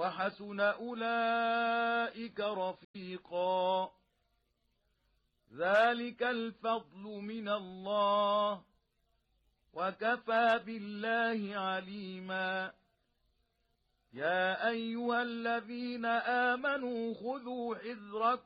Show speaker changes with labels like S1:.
S1: وحسن أولئك رفيقا ذلك الفضل من الله وكفى بالله عليما يا أيها الذين آمنوا خذوا حذركم